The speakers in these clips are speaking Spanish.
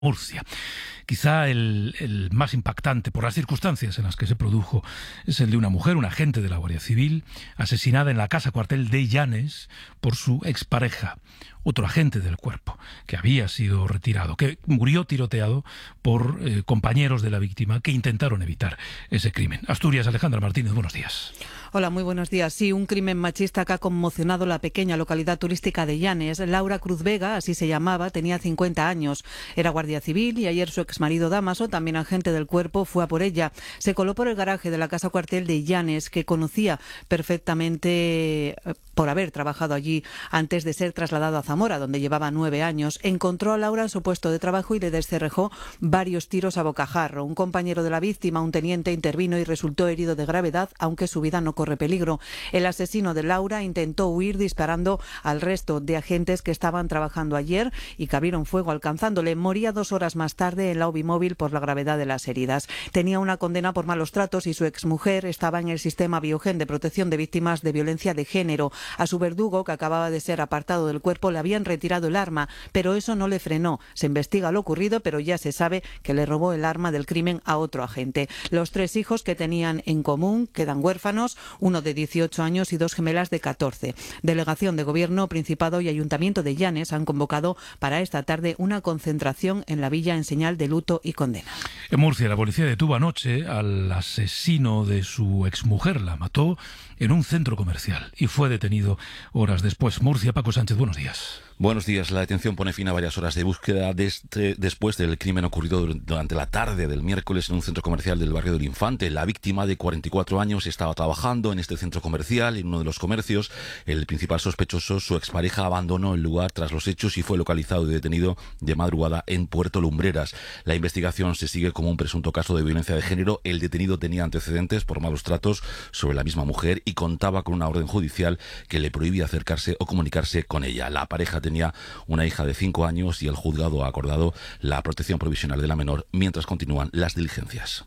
Murcia. Quizá el más impactante por las circunstancias en las que se produjo es el de una mujer, una agente de la Guardia Civil, asesinada en la casa cuartel de Llanes por su expareja, otro agente del cuerpo, que había sido retirado, que murió tiroteado por compañeros de la víctima que intentaron evitar ese crimen. Asturias, Alejandra Martínez, buenos días. Hola, muy buenos días. Sí, un crimen machista que ha conmocionado la pequeña localidad turística de Llanes. Laura Cruz Vega, así se llamaba, tenía 50 años. Era guardia civil y ayer su exmarido Dámaso, también agente del cuerpo, fue a por ella. Se coló por el garaje de la casa cuartel de Llanes, que conocía perfectamente por haber trabajado allí antes de ser trasladado a Zamora, donde llevaba 9 años. Encontró a Laura en su puesto de trabajo y le descerrejó varios tiros a bocajarro. Un compañero de la víctima, un teniente, intervino y resultó herido de gravedad, aunque su vida no corre peligro. El asesino de Laura intentó huir disparando al resto de agentes que estaban trabajando ayer y que abrieron fuego alcanzándole. Moría 2 horas más tarde en la UBI móvil por la gravedad de las heridas. Tenía una condena por malos tratos y su exmujer estaba en el sistema Biogen de protección de víctimas de violencia de género. A su verdugo, que acababa de ser apartado del cuerpo, le habían retirado el arma, pero eso no le frenó. Se investiga lo ocurrido, pero ya se sabe que le robó el arma del crimen a otro agente. Los 3 hijos que tenían en común quedan huérfanos, uno de 18 años y 2 gemelas de 14. Delegación de Gobierno, Principado y Ayuntamiento de Llanes han convocado para esta tarde una concentración en la villa en señal de luto y condena. En Murcia, la policía detuvo anoche al asesino de su exmujer. La mató en un centro comercial y fue detenido horas después. Murcia, Paco Sánchez, buenos días. Buenos días. La detención pone fin a varias horas de búsqueda después del crimen ocurrido durante la tarde del miércoles en un centro comercial del barrio del Infante. La víctima, de 44 años, estaba trabajando en este centro comercial, en uno de los comercios. El principal sospechoso, su expareja, abandonó el lugar tras los hechos y fue localizado y detenido de madrugada en Puerto Lumbreras. La investigación se sigue como un presunto caso de violencia de género. El detenido tenía antecedentes por malos tratos sobre la misma mujer y contaba con una orden judicial que le prohibía acercarse o comunicarse con ella. La pareja tenía una hija de 5 años y el juzgado ha acordado la protección provisional de la menor mientras continúan las diligencias.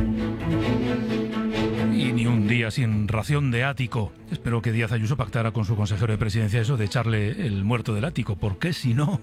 Y ni un día sin ración de ático. Espero que Díaz Ayuso pactara con su consejero de presidencia eso de echarle el muerto del ático, porque si no,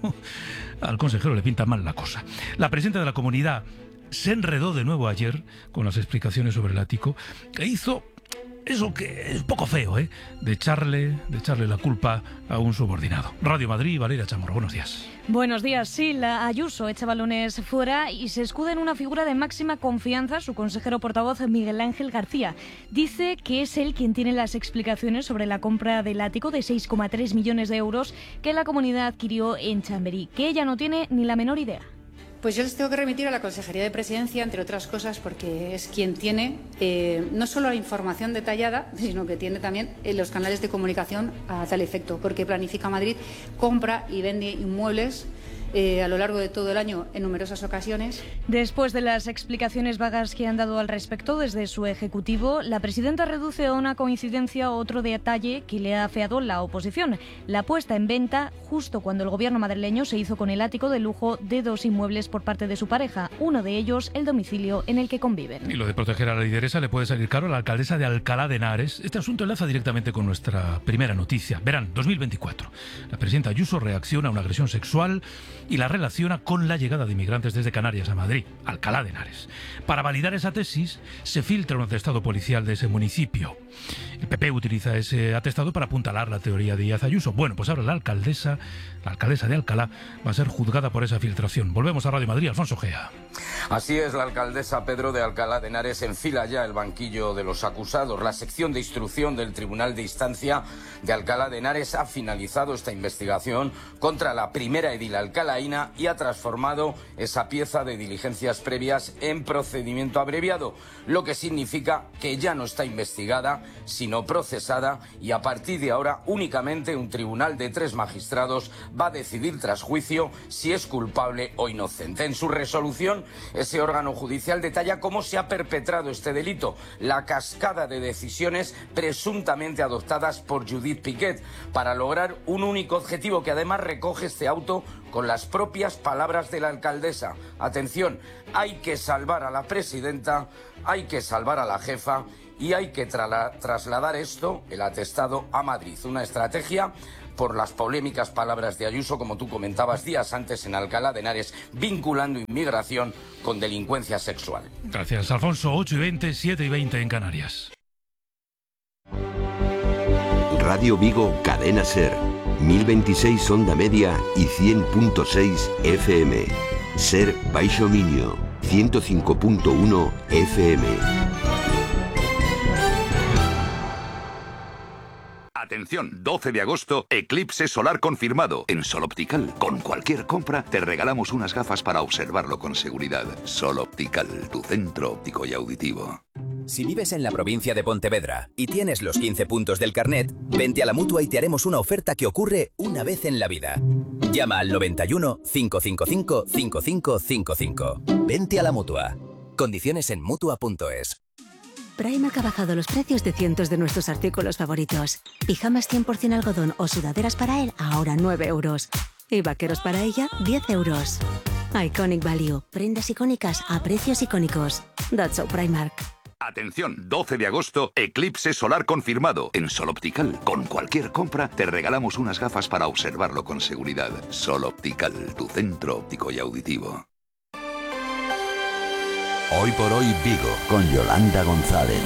al consejero le pinta mal la cosa. La presidenta de la comunidad se enredó de nuevo ayer con las explicaciones sobre el ático e hizo eso que es un poco feo, de echarle la culpa a un subordinado. Radio Madrid, Valeria Chamorro, buenos días. Buenos días. Sí, la Ayuso echa balones fuera y se escuda en una figura de máxima confianza, su consejero portavoz Miguel Ángel García. Dice que es él quien tiene las explicaciones sobre la compra del ático de 6,3 millones de euros que la comunidad adquirió en Chamberí, que ella no tiene ni la menor idea. Pues yo les tengo que remitir a la Consejería de Presidencia, entre otras cosas, porque es quien tiene no solo la información detallada, sino que tiene también los canales de comunicación a tal efecto, porque Planifica Madrid compra y vende inmuebles a lo largo de todo el año en numerosas ocasiones. Después de las explicaciones vagas que han dado al respecto desde su ejecutivo, la presidenta reduce a una coincidencia otro detalle que le ha afeado la oposición: la puesta en venta justo cuando el gobierno madrileño se hizo con el ático de lujo de 2 inmuebles por parte de su pareja, uno de ellos el domicilio en el que conviven. Y lo de proteger a la lideresa le puede salir caro a la alcaldesa de Alcalá de Henares. Este asunto enlaza directamente con nuestra primera noticia. Verán, 2024. La presidenta Ayuso reacciona a una agresión sexual y la relaciona con la llegada de inmigrantes desde Canarias a Madrid, Alcalá de Henares. Para validar esa tesis, se filtra un atestado policial de ese municipio. El PP utiliza ese atestado para apuntalar la teoría de Díaz Ayuso. Bueno, pues ahora la alcaldesa de Alcalá va a ser juzgada por esa filtración. Volvemos a Radio Madrid, Alfonso Gea. Así es, la alcaldesa Pedro de Alcalá de Henares enfila ya el banquillo de los acusados. La sección de instrucción del Tribunal de Instancia de Alcalá de Henares ha finalizado esta investigación contra la primera edil alcalaína y ha transformado esa pieza de diligencias previas en procedimiento abreviado, lo que significa que ya no está investigada, sino procesada, y a partir de ahora únicamente un tribunal de 3 magistrados va a decidir tras juicio si es culpable o inocente. En su resolución, ese órgano judicial detalla cómo se ha perpetrado este delito, la cascada de decisiones presuntamente adoptadas por Judith Piquet para lograr un único objetivo que además recoge este auto con las propias palabras de la alcaldesa. Atención, hay que salvar a la presidenta, hay que salvar a la jefa y hay que trasladar esto, el atestado, a Madrid. Una estrategia por las polémicas palabras de Ayuso, como tú comentabas días antes en Alcalá de Henares, vinculando inmigración con delincuencia sexual. Gracias, Alfonso. 8:20, 7:20 en Canarias. Radio Vigo, Cadena Ser, 1026 onda media y 100.6 FM. Ser Baixo Miño, 105.1 FM. Atención, 12 de agosto, eclipse solar confirmado. En Sol Optical, con cualquier compra, te regalamos unas gafas para observarlo con seguridad. Sol Optical, tu centro óptico y auditivo. Si vives en la provincia de Pontevedra y tienes los 15 puntos del carnet, vente a la Mutua y te haremos una oferta que ocurre una vez en la vida. Llama al 91 555 5555. Vente a la Mutua. Condiciones en Mutua.es. Primark ha bajado los precios de cientos de nuestros artículos favoritos. Pijamas 100% algodón o sudaderas para él, ahora 9 euros. Y vaqueros para ella, 10 euros. Iconic Value. Prendas icónicas a precios icónicos. That's all Primark. Atención, 12 de agosto, eclipse solar confirmado. En Sol Optical, con cualquier compra, te regalamos unas gafas para observarlo con seguridad. Sol Optical, tu centro óptico y auditivo. Hoy por hoy Vigo, con Yolanda González.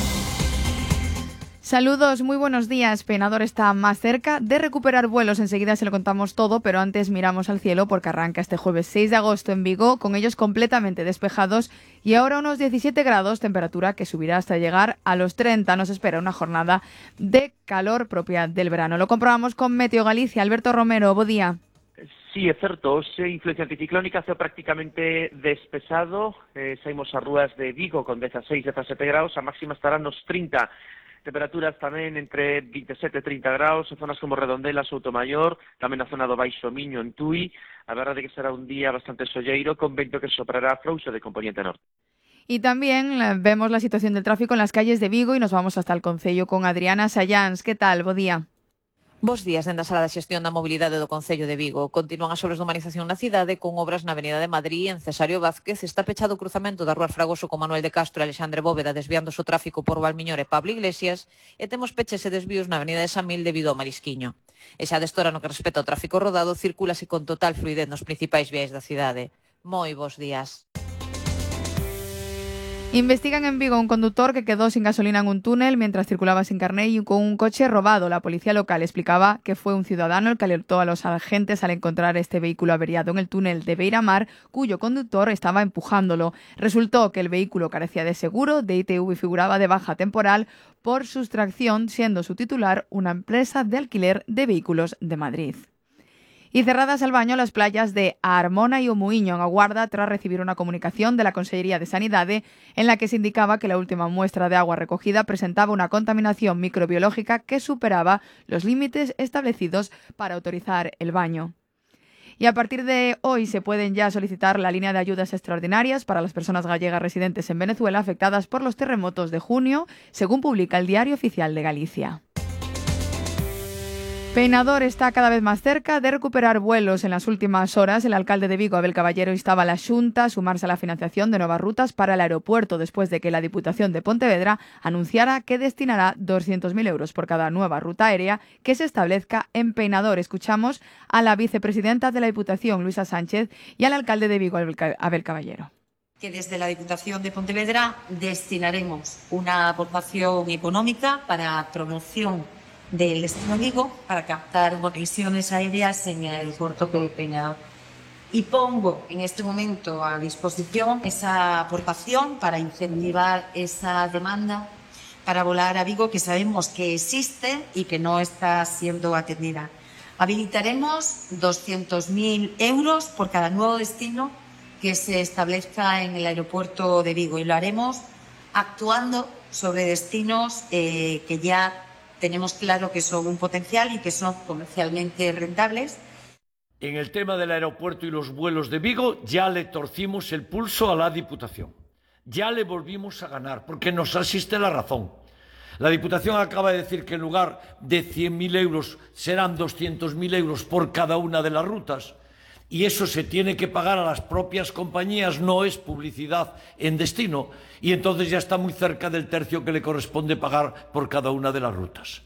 Saludos, muy buenos días. Peinador está más cerca de recuperar vuelos. Enseguida se lo contamos todo, pero antes miramos al cielo porque arranca este jueves 6 de agosto en Vigo, con ellos completamente despejados y ahora unos 17 grados, temperatura que subirá hasta llegar a los 30. Nos espera una jornada de calor propia del verano. Lo comprobamos con Meteo Galicia. Alberto Romero, bo día. Sí, é certo, hoxe influencia anticiclónica ceo prácticamente despexado, saímos ás rúas de Vigo con 16-17 graus, a máxima estará nos 30, temperaturas tamén entre 27 e 30 graus, en zonas como Redondela, Soutomaior, tamén na zona do Baixo Miño, en Tui, a verdade que será un día bastante solleiro, con vento que soprará frouxo de componente norte. Y también vemos la situación del tráfico en las calles de Vigo y nos vamos hasta el Concello con Adriana Sayáns. ¿Qué tal? Bo día. Bos días, dende a Sala de Xestión da Mobilidade do Concello de Vigo. Continúan as obras de humanización na cidade con obras na Avenida de Madrid. En Cesario Vázquez está pechado o cruzamento da Rúa Fragoso con Manuel de Castro e Alexandre Bóveda, desviándose o tráfico por Valmiñor e Pablo Iglesias, e temos peches e desvíos na Avenida de Samil debido ao Marisquiño. E xa destora no que respecta ao tráfico rodado, circúlase con total fluidez nos principais viais da cidade. Moi bos días. Investigan en Vigo un conductor que quedó sin gasolina en un túnel mientras circulaba sin carné y con un coche robado. La policía local explicaba que fue un ciudadano el que alertó a los agentes al encontrar este vehículo averiado en el túnel de Beiramar, cuyo conductor estaba empujándolo. Resultó que el vehículo carecía de seguro, de ITV y figuraba de baja temporal por sustracción, siendo su titular una empresa de alquiler de vehículos de Madrid. Y cerradas al baño las playas de Armona y O Muiño en Aguarda tras recibir una comunicación de la Consellería de Sanidade en la que se indicaba que la última muestra de agua recogida presentaba una contaminación microbiológica que superaba los límites establecidos para autorizar el baño. Y a partir de hoy se pueden ya solicitar la línea de ayudas extraordinarias para las personas gallegas residentes en Venezuela afectadas por los terremotos de junio, según publica el Diario Oficial de Galicia. Peinador está cada vez más cerca de recuperar vuelos. En las últimas horas, el alcalde de Vigo, Abel Caballero, instaba a la Xunta a sumarse a la financiación de nuevas rutas para el aeropuerto, después de que la Diputación de Pontevedra anunciara que destinará 200.000 euros por cada nueva ruta aérea que se establezca en Peinador. Escuchamos a la vicepresidenta de la Diputación, Luisa Sánchez, y al alcalde de Vigo, Abel Caballero. Que desde la Diputación de Pontevedra destinaremos una aportación económica para promoción del destino Vigo para captar conexiones aéreas en el aeropuerto de Peinador. Y pongo en este momento a disposición esa aportación para incentivar esa demanda para volar a Vigo, que sabemos que existe y que no está siendo atendida. Habilitaremos 200.000 euros por cada nuevo destino que se establezca en el aeropuerto de Vigo, y lo haremos actuando sobre destinos que ya tenemos claro que son un potencial y que son comercialmente rentables. En el tema del aeropuerto y los vuelos de Vigo ya le torcimos el pulso a la Diputación. Ya le volvimos a ganar porque nos asiste la razón. La Diputación acaba de decir que en lugar de 100.000 euros serán 200.000 euros por cada una de las rutas. Y eso se tiene que pagar a las propias compañías, no es publicidad en destino, y entonces ya está muy cerca del tercio que le corresponde pagar por cada una de las rutas.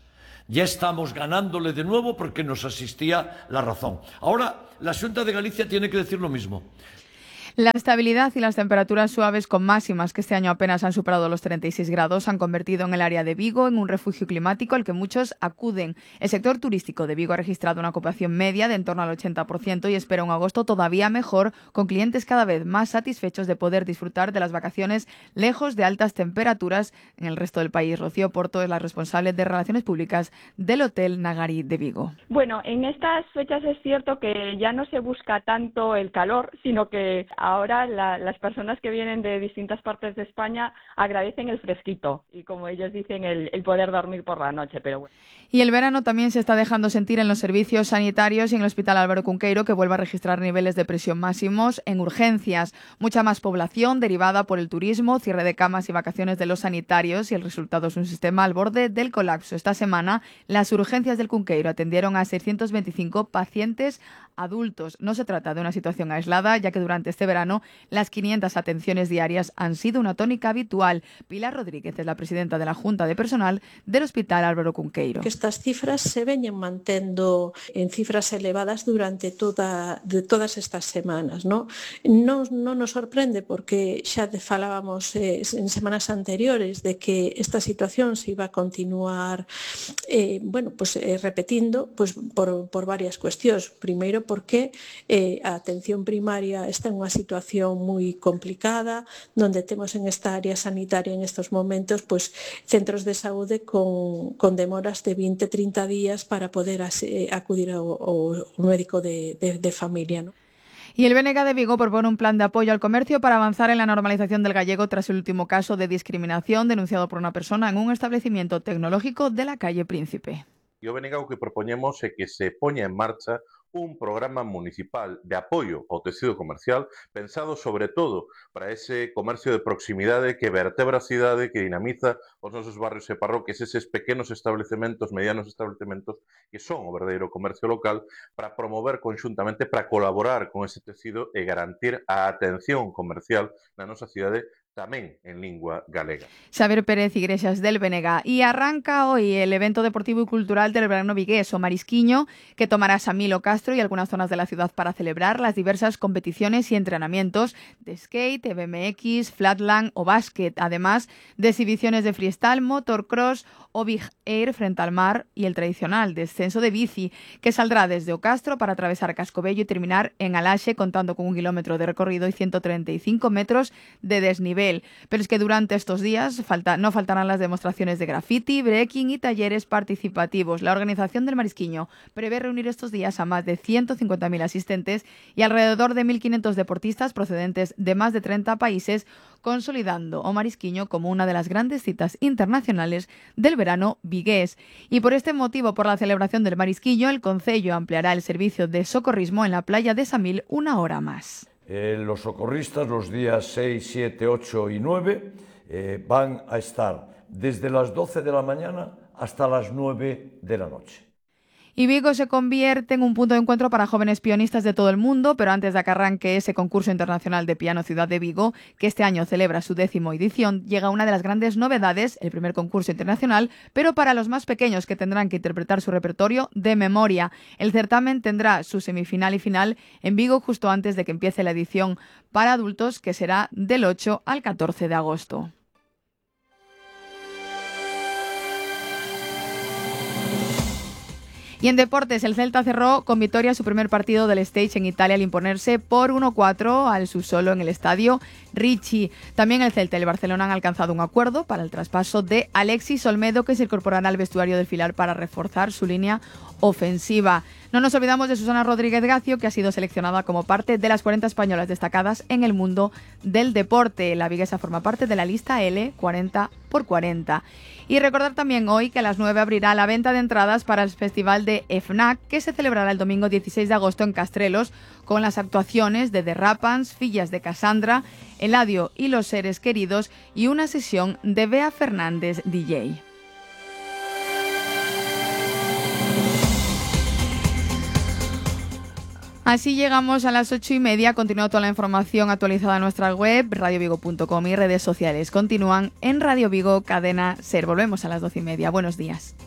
Ya estamos ganándole de nuevo porque nos asistía la razón. Ahora, la Xunta de Galicia tiene que decir lo mismo. La estabilidad y las temperaturas suaves con máximas que este año apenas han superado los 36 grados han convertido en el área de Vigo en un refugio climático al que muchos acuden. El sector turístico de Vigo ha registrado una ocupación media de en torno al 80% y espera un agosto todavía mejor, con clientes cada vez más satisfechos de poder disfrutar de las vacaciones lejos de altas temperaturas en el resto del país. Rocío Porto es la responsable de Relaciones Públicas del Hotel Nagari de Vigo. Bueno, en estas fechas es cierto que ya no se busca tanto el calor, sino que ahora las personas que vienen de distintas partes de España agradecen el fresquito y, como ellos dicen, el poder dormir por la noche. Pero bueno. Y el verano también se está dejando sentir en los servicios sanitarios y en el Hospital Álvaro Cunqueiro, que vuelve a registrar niveles de presión máximos en urgencias. Mucha más población derivada por el turismo, cierre de camas y vacaciones de los sanitarios, y el resultado es un sistema al borde del colapso. Esta semana las urgencias del Cunqueiro atendieron a 625 pacientes adultos. No se trata de una situación aislada, ya que durante este verano las 500 atenciones diarias han sido una tónica habitual. Pilar Rodríguez es la presidenta de la Junta de Personal del Hospital Álvaro Cunqueiro. Que estas cifras se veñen mantendo en cifras elevadas durante todas estas semanas, ¿no? Non nos sorprende porque xa falábamos en semanas anteriores de que esta situación se iba a continuar repetindo por varias cuestións. Primeiro, porque a atención primaria está en unha situación moi complicada, donde temos en esta área sanitaria en estos momentos centros de saúde con demoras de 20-30 días para poder acudir ao médico de familia, ¿no? Y el BNG de Vigo propone un plan de apoyo al comercio para avanzar en la normalización del gallego tras el último caso de discriminación denunciado por una persona en un establecimiento tecnológico de la calle Príncipe. E o BNG o que propoñemos é que se poña en marcha un programa municipal de apoio ao tecido comercial pensado sobre todo para ese comercio de proximidade que vertebra a cidade, que dinamiza os nosos barrios e parroquias, eses pequenos establecementos, medianos establecementos que son o verdadeiro comercio local, para promover conxuntamente, para colaborar con ese tecido e garantir a atención comercial na nosa cidade tamén en lingua galega. Xavier Pérez Iglesias del BNG. Y arranca hoy el evento deportivo y cultural del verano vigués, o Marisquiño, que tomará Samil o Castro y algunas zonas de la ciudad para celebrar las diversas competiciones y entrenamientos de skate, BMX, flatland o básquet, además de exhibiciones de freestyle, motocross o big air frente al mar y el tradicional descenso de bici, que saldrá desde O Castro para atravesar Cascobello y terminar en Alaxe, contando con 1 kilómetro de recorrido y 135 metros de desnivel. Pero es que durante estos días no faltarán las demostraciones de graffiti, breaking y talleres participativos. La organización del Marisquiño prevé reunir estos días a más de 150.000 asistentes y alrededor de 1.500 deportistas procedentes de más de 30 países, consolidando o Marisquiño como una de las grandes citas internacionales del verano vigués. Y por este motivo, por la celebración del Marisquiño, el Concello ampliará el servicio de socorrismo en la playa de Samil 1 hora más. Los socorristas los días 6, 7, 8 y 9 van a estar desde las 12 de la mañana hasta las 9 de la noche. Y Vigo se convierte en un punto de encuentro para jóvenes pianistas de todo el mundo, pero antes de que arranque ese concurso internacional de piano Ciudad de Vigo, que este año celebra su 10ª edición, llega una de las grandes novedades, el primer concurso internacional, pero para los más pequeños, que tendrán que interpretar su repertorio de memoria. El certamen tendrá su semifinal y final en Vigo justo antes de que empiece la edición para adultos, que será del 8 al 14 de agosto. Y en deportes, el Celta cerró con victoria su primer partido del Stage en Italia al imponerse por 1-4 al Sassuolo en el estadio Ricci. También el Celta y el Barcelona han alcanzado un acuerdo para el traspaso de Alexis Olmedo, que se incorporará al vestuario del filial para reforzar su línea ofensiva. No nos olvidamos de Susana Rodríguez Gacio, que ha sido seleccionada como parte de las 40 españolas destacadas en el mundo del deporte. La viguesa forma parte de la lista L 40x40. Y recordar también hoy que a las 9 abrirá la venta de entradas para el festival de FNAC, que se celebrará el domingo 16 de agosto en Castrelos, con las actuaciones de The Rapans, Fillas de Cassandra, Eladio y los seres queridos, y una sesión de Bea Fernández DJ. Así llegamos a las 8:30. Continúa toda la información actualizada en nuestra web, radiovigo.com, y redes sociales. Continúan en Radio Vigo, Cadena SER. Volvemos a las 12:30. Buenos días.